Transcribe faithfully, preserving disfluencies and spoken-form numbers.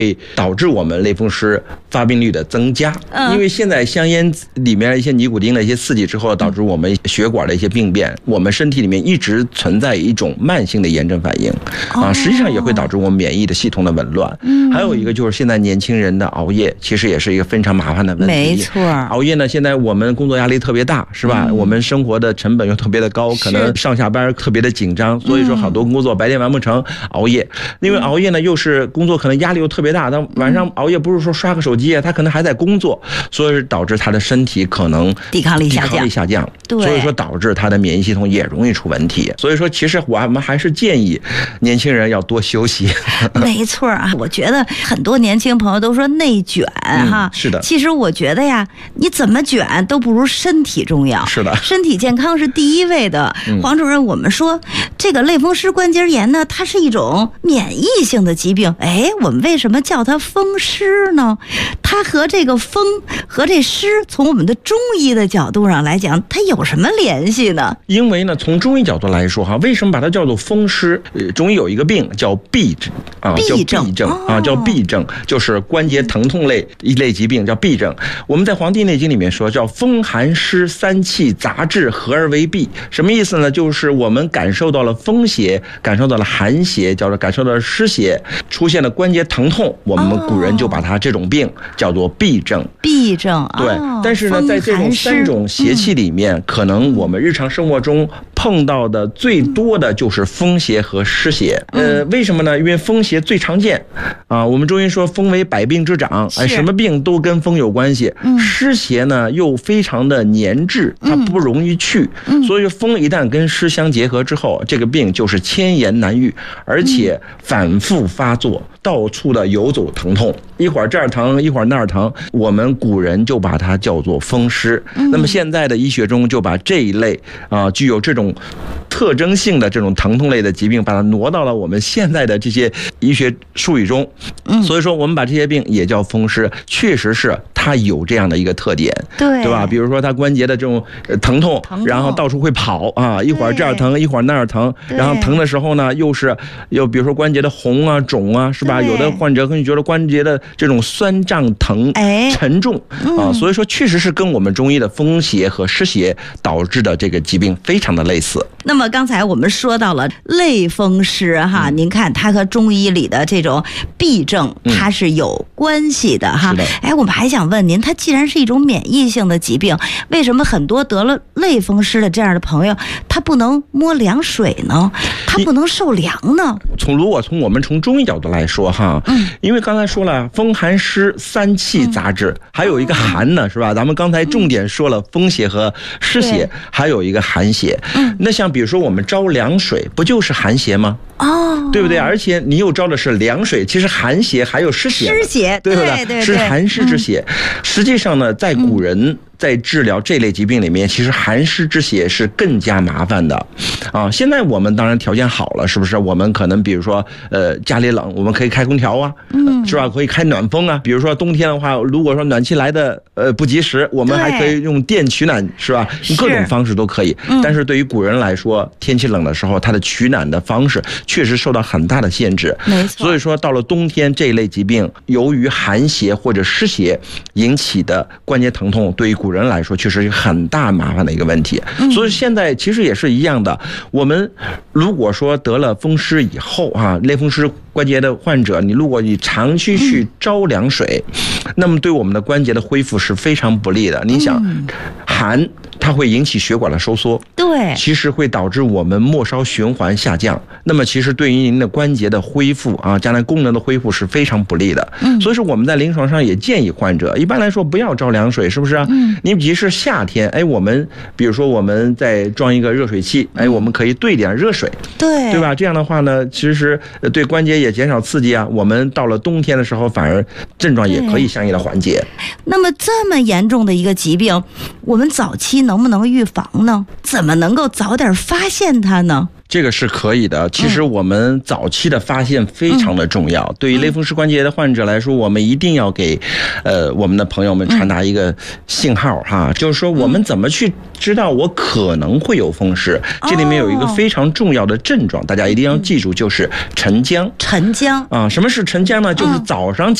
导致我们类风湿发病率的增加。 嗯、 因为现在香烟里面一些尼古丁的一些刺激之后，导致我们血管的一些病变，我们身体里面一直存在一种慢性的炎症反应啊，实际上也会导致我们免疫的系统的紊乱。嗯、还有一个就是现在年轻人的熬夜，其实也是一个非常麻烦的问题。 没错， 熬夜呢，现在我们工作压力特别大，是吧？嗯、我们生活的成本又特别的高，可能上下班特别的紧张，所以说好多工作白天完不成，熬夜。因为熬夜呢，又是工作可能压力又特别大，但晚上熬夜不是说刷个手机啊，他可能还在工作，所以导致他的身体可能抵抗力下降， 抵抗力下降， 对， 所以说导致他的免疫系统也容易出问题。所以说，其实我们还是建议年轻人要多休息。 没错啊，我觉得很多年轻朋友都说内卷哈、 嗯，是的。 其实我觉得呀，你怎么卷都不如身体重要。 是的， 身体健康是第一位的。嗯、黄主任，我们说这个类风湿关节炎呢，它是一种免疫性的疾病。哎，我们为什么叫它风湿呢？它和这个风和这湿，从我们的中医的角度上来讲，它有什么联系呢？ 因为呢，从中医角度来说哈，为什么把它叫做风湿？呃，中医有一个病叫痹症啊，叫痹症啊，叫痹症，就是关节疼痛类一类疾病，叫痹症。我们在《黄帝内经》里面说，叫风寒湿三气杂质合而为痹。什么意思呢？就是我们感受到了风邪，感受到了寒邪，叫做感受到了湿邪，出现了关节疼痛，我们古人就把它这种病叫做痹症。 痹症， 对。但是呢，在这种三种邪气里面，嗯、可能我们日常生活中碰到的最多的就是风邪和湿邪。嗯、呃，为什么呢？因为风邪最常见啊。我们中医说风为百病之长，哎，什么病都跟风有关系。嗯、湿邪呢又非常的粘滞，它不容易去，嗯、所以风一旦跟湿相结合之后，这个病就是千言难愈，而且反复发作，到处的游走疼痛，一会儿这儿疼，一会儿那儿疼。我们古人就把它叫做风湿。嗯、那么现在的医学中就把这一类啊、呃、具有这种特征性的这种疼痛类的疾病，把它挪到了我们现在的这些医学术语中。嗯，所以说我们把这些病也叫风湿，确实是它有这样的一个特点， 对对吧？比如说它关节的这种疼痛，疼痛然后到处会跑啊，一会儿这儿疼，一会儿那儿疼，然后疼的时候呢，又是又比如说关节的红啊、肿啊，是吧？有的患者可能觉得关节的这种酸胀疼、沉重啊，嗯、所以说确实是跟我们中医的风邪和湿邪导致的这个疾病非常的类似。 那么刚才我们说到了类风湿哈，嗯、您看它和中医里的这种痹症它是有关系的哈。嗯、哎，我们还想问您，它既然是一种免疫性的疾病，为什么很多得了类风湿的这样的朋友，他不能摸凉水呢？他不能受凉呢？ 从如果从我们从中医角度来说哈，嗯，因为刚才说了风寒湿三气杂质，嗯、还有一个寒呢，是吧？咱们刚才重点说了风邪和湿邪，还有一个寒邪。嗯，那像比如说我们招凉水，不就是寒邪吗？哦，对不对？而且你又招的是凉水，其实寒邪还有湿邪， 湿邪， 对不对？ 对对对， 是寒湿之邪。嗯、实际上呢，在古人在治疗这类疾病里面，其实寒湿之邪是更加麻烦的啊。现在我们当然条件好了，是不是？我们可能比如说，呃，家里冷，我们可以开空调啊，嗯，是吧？可以开暖风啊。比如说冬天的话，如果说暖气来的呃不及时，我们还可以用电取暖，是吧？各种方式都可以。嗯、但是对于古人来说，天气冷的时候，它的取暖的方式确实受到很大的限制。 没错。 所以说，到了冬天这一类疾病，由于寒邪或者湿邪引起的关节疼痛，对于古人来说确实是很大麻烦的一个问题。嗯、所以现在其实也是一样的，我们如果说得了风湿以后啊，类风湿关节的患者，你如果你长期去招凉水，嗯、那么对我们的关节的恢复是非常不利的。你想，嗯、寒它会引起血管的收缩， 对， 其实会导致我们末梢循环下降。那么其实对于您的关节的恢复啊，将来功能的恢复是非常不利的。嗯，所以说我们在临床上也建议患者，一般来说不要招凉水，是不是啊？嗯，你即使夏天，哎，我们比如说我们再装一个热水器，哎，我们可以兑点热水， 对， 对吧？这样的话呢，其实对关节也减少刺激啊。我们到了冬天的时候，反而症状也可以相应的缓解。 那么这么严重的一个疾病，我们早期能不能预防呢？怎么能够早点发现它呢？ 这个是可以的。其实我们早期的发现非常的重要。嗯、对于类风湿关节炎的患者来说，我们一定要给呃我们的朋友们传达一个信号哈，嗯、就是说我们怎么去知道我可能会有风湿？嗯、这里面有一个非常重要的症状，大家一定要记住，就是晨僵。 晨僵啊， 什么是晨僵呢？就是早上起